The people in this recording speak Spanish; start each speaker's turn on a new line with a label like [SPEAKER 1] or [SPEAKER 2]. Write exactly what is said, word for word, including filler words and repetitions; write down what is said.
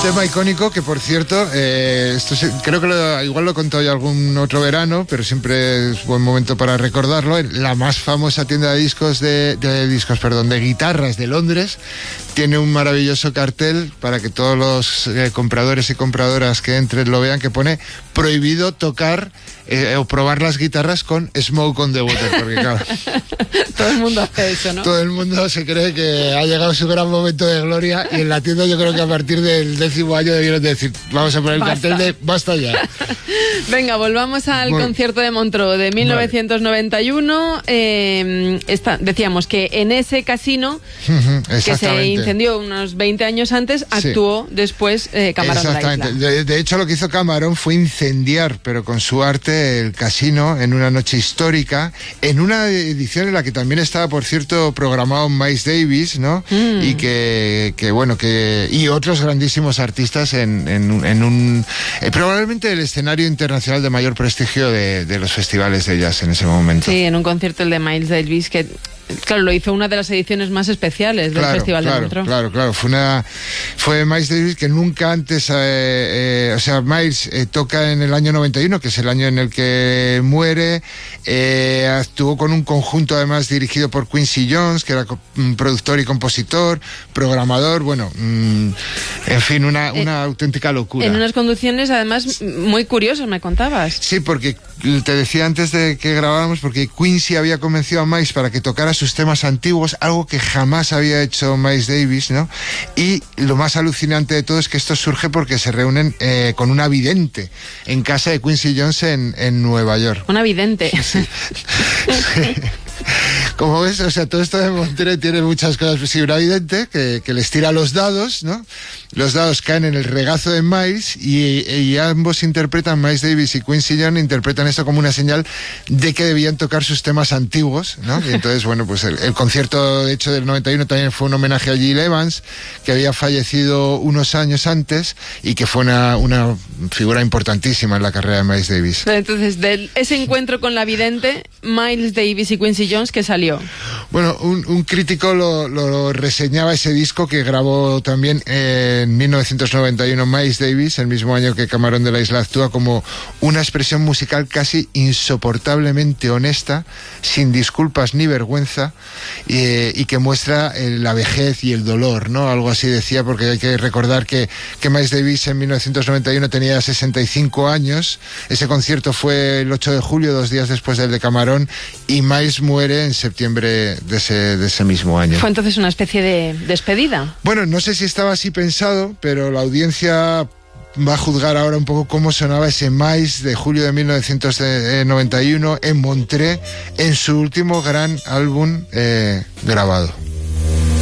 [SPEAKER 1] tema icónico que, por cierto, eh, esto se, creo que lo, igual lo he contado ya algún otro verano, pero siempre es buen momento para recordarlo. La más famosa tienda de discos de, de discos, perdón, de guitarras de Londres tiene un maravilloso cartel para que todos los eh, compradores y compradoras que entren lo vean, que pone prohibido tocar eh, o probar las guitarras con Smoke on the Water, porque claro,
[SPEAKER 2] todo el mundo hace eso, ¿no?
[SPEAKER 1] Todo el mundo se cree que ha llegado su gran momento de gloria, y en la tienda yo creo que a partir del décimo año debieron decir, vamos a poner el
[SPEAKER 2] Basta.
[SPEAKER 1] cartel de basta ya.
[SPEAKER 2] Venga, volvamos al
[SPEAKER 1] Bueno.
[SPEAKER 2] concierto de Montreux de mil novecientos noventa y uno. Eh, está, decíamos que en ese casino,
[SPEAKER 1] Ujú,
[SPEAKER 2] que se
[SPEAKER 1] exactamente.
[SPEAKER 2] incendió unos veinte años antes,
[SPEAKER 1] Sí.
[SPEAKER 2] actuó después eh, Camarón de la
[SPEAKER 1] Exactamente.
[SPEAKER 2] Isla.
[SPEAKER 1] De, de hecho, lo que hizo Camarón fue incendiar, pero con su arte, el casino en una noche histórica, en una edición en la que también estaba, por cierto, programado Miles Davis, ¿no?
[SPEAKER 2] Mm.
[SPEAKER 1] Y que, que, bueno, que y otros grandísimos artistas en, en, en un... eh, probablemente el escenario internacional de mayor prestigio de, de los festivales de jazz en ese momento.
[SPEAKER 2] Sí, en un concierto el de Miles Davis, que claro, lo hizo una de las ediciones más especiales del
[SPEAKER 1] Claro,
[SPEAKER 2] Festival
[SPEAKER 1] claro,
[SPEAKER 2] de Montreux.
[SPEAKER 1] Claro, claro, fue una fue Miles Davis que nunca antes, eh, eh, o sea, Miles eh, toca en el año noventa y uno, que es el año en el que muere, eh, actuó con un conjunto además dirigido por Quincy Jones, que era co- mm, productor y compositor, programador, bueno, mm, en fin, una,
[SPEAKER 2] Eh,
[SPEAKER 1] una auténtica locura.
[SPEAKER 2] En unas conducciones además muy curiosas, me contabas.
[SPEAKER 1] Sí, porque te decía antes de que grabáramos, porque Quincy había convencido a Miles para que tocara sus temas antiguos, algo que jamás había hecho Miles Davis, ¿no? Y lo más alucinante de todo es que esto surge porque se reúnen eh, con una vidente en casa de Quincy Jones en, en Nueva York.
[SPEAKER 2] Una vidente.
[SPEAKER 1] Como ves, o sea, todo esto de Montreux tiene muchas cosas. Sí, una vidente que, que les tira los dados, ¿no? Los dados caen en el regazo de Miles y, y ambos interpretan, Miles Davis y Quincy Jones, interpretan esto como una señal de que debían tocar sus temas antiguos, ¿no? Y entonces, bueno, pues el, el concierto, de hecho, del noventa y uno también fue un homenaje a Gil Evans, que había fallecido unos años antes y que fue una, una figura importantísima en la carrera de Miles Davis.
[SPEAKER 2] Entonces, de ese encuentro con la vidente, Miles Davis y Quincy Jones, ¿qué salió?
[SPEAKER 1] Bueno, un, un crítico lo, lo reseñaba ese disco que grabó también en mil novecientos noventa y uno Miles Davis, el mismo año que Camarón de la Isla, actúa como una expresión musical casi insoportablemente honesta, sin disculpas ni vergüenza, y, y que muestra eh, la vejez y el dolor, ¿no? Algo así decía, porque hay que recordar que, que Miles Davis en mil novecientos noventa y uno tenía sesenta y cinco años, ese concierto fue el ocho de julio, dos días después del de Camarón, y Miles muere en septiembre de ese, de ese mismo año.
[SPEAKER 2] Fue entonces una especie de despedida.
[SPEAKER 1] Bueno, no sé si estaba así pensado, pero la audiencia va a juzgar ahora un poco cómo sonaba ese Miles de julio de mil novecientos noventa y uno en Montreux, en su último gran álbum eh, grabado.